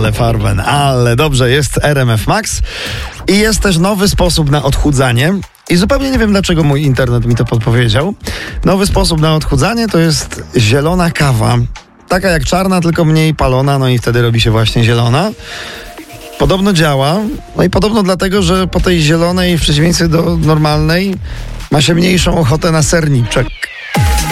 Ale farben, ale dobrze, jest RMF Max i jest też nowy sposób na odchudzanie. I zupełnie nie wiem, dlaczego mój internet mi to podpowiedział. Nowy sposób na odchudzanie to jest zielona kawa. Taka jak czarna, tylko mniej palona, no i wtedy robi się właśnie zielona. Podobno działa, no i podobno dlatego, że po tej zielonej, w przeciwieństwie do normalnej, ma się mniejszą ochotę na serniczek.